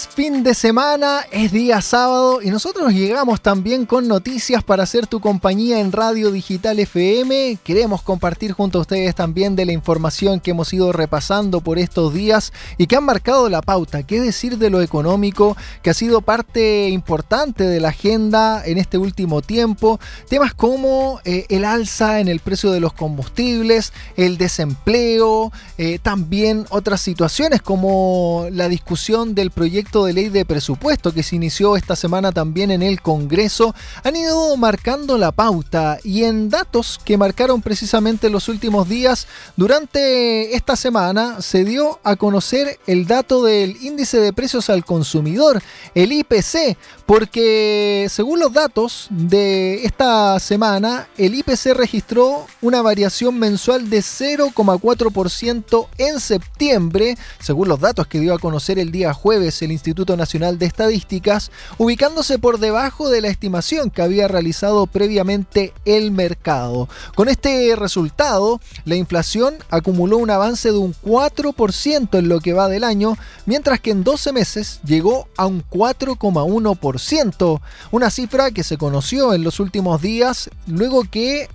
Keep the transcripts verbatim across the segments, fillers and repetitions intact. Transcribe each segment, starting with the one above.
Es fin de semana, es día sábado y nosotros llegamos también con noticias para hacer tu compañía en Radio Digital F M. Queremos compartir junto a ustedes también de la información que hemos ido repasando por estos días y que han marcado la pauta. ¿Qué decir de lo económico, que ha sido parte importante de la agenda en este último tiempo? Temas como eh, el alza en el precio de los combustibles, el desempleo, eh, también otras situaciones como la discusión del proyecto de ley de presupuesto que se inició esta semana también en el Congreso, han ido marcando la pauta. Y en datos que marcaron precisamente los últimos días, durante esta semana se dio a conocer el dato del índice de precios al consumidor, el I P C, porque según los datos de esta semana, el I P C registró una variación mensual de cero coma cuatro por ciento en septiembre, según los datos que dio a conocer el día jueves el Instituto Nacional de Estadísticas, ubicándose por debajo de la estimación que había realizado previamente el mercado. Con este resultado, la inflación acumuló un avance de un cuatro por ciento en lo que va del año, mientras que en doce meses llegó a un cuatro coma uno por ciento, una cifra que se conoció en los últimos días luego que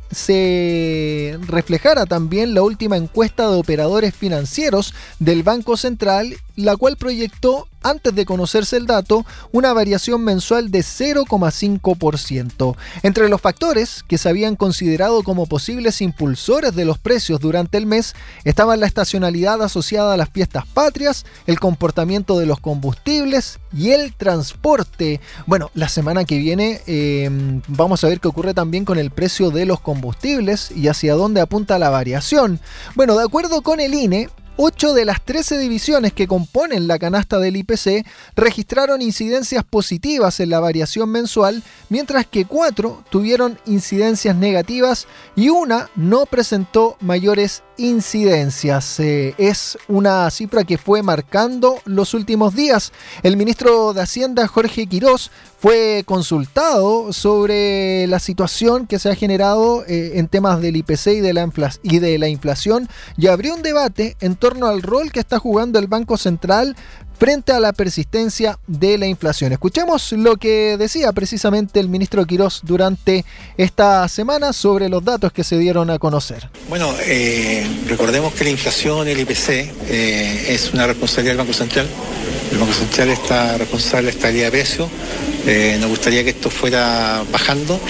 se reflejara también la última encuesta de operadores financieros del Banco Central, la cual proyectó, antes de conocerse el dato, una variación mensual de cero coma cinco por ciento. Entre los factores que se habían considerado como posibles impulsores de los precios durante el mes estaban la estacionalidad asociada a las fiestas patrias, el comportamiento de los combustibles y el transporte. Bueno, la semana que viene eh, vamos a ver qué ocurre también con el precio de los combustibles y hacia dónde apunta la variación. Bueno, de acuerdo con el I N E, ocho de las trece divisiones que componen la canasta del I P C registraron incidencias positivas en la variación mensual, mientras que cuatro tuvieron incidencias negativas y una no presentó mayores incidencias. Eh, es una cifra que fue marcando los últimos días. El ministro de Hacienda, Jorge Quirós, fue consultado sobre la situación que se ha generado eh, en temas del I P C y de, la infla- y de la inflación, y abrió un debate en torno al rol que está jugando el Banco Central frente a la persistencia de la inflación. Escuchemos lo que decía precisamente el ministro Quirós durante esta semana sobre los datos que se dieron a conocer. Bueno, eh, recordemos que la inflación, el I P C, eh, es una responsabilidad del Banco Central. El Banco Central está responsable de la estabilidad de precios. Eh, nos gustaría que esto fuera bajando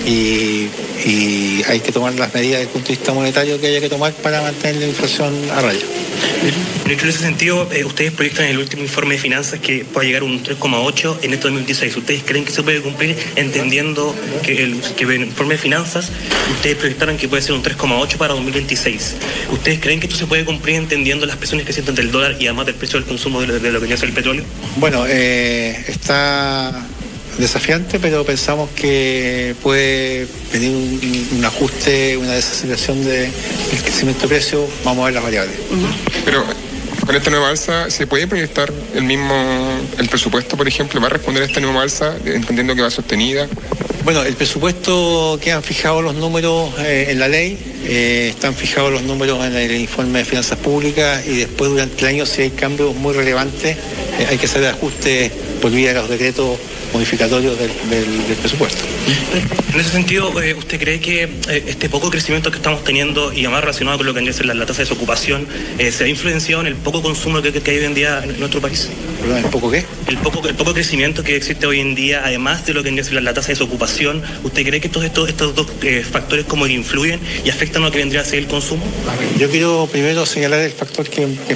y, y hay que tomar las medidas desde el punto de vista monetario que haya que tomar para mantener la inflación a raya. Ministro, en ese sentido, eh, ustedes proyectan en el último informe de finanzas que pueda llegar a un tres coma ocho en este dos mil veintiséis. ¿Ustedes creen que se puede cumplir, entendiendo que, el, que en el informe de finanzas ustedes proyectaron que puede ser un tres coma ocho para dos mil veintiséis? ¿Ustedes creen que esto se puede cumplir entendiendo las presiones que sienten del dólar y además del precio del consumo de lo, de lo que viene a ser el petróleo? Bueno, eh, está desafiante, pero pensamos que puede venir un, un ajuste, una desaceleración del crecimiento de precios. Vamos a ver las variables. Uh-huh. Pero con esta nueva alza, ¿se puede proyectar el mismo, el presupuesto, por ejemplo, va a responder a esta nueva alza, entendiendo que va sostenida? Bueno, el presupuesto, quedan fijados los números eh, en la ley, eh, están fijados los números en el informe de finanzas públicas y después durante el año, si hay cambios muy relevantes, eh, hay que hacer ajustes por vía de los decretos modificatorios del, del, del presupuesto. En ese sentido, eh, ¿usted cree que eh, este poco crecimiento que estamos teniendo y además relacionado con lo que es la, la tasa de desocupación eh, se ha influenciado en el poco consumo que, que hay hoy en día en nuestro país? ¿Perdón, el poco qué? El poco, el poco crecimiento que existe hoy en día, además de lo que es la, la tasa de desocupación, ¿usted cree que estos, estos, estos dos eh, factores como que influyen y afectan a lo que vendría a ser el consumo? Yo quiero primero señalar el factor que, que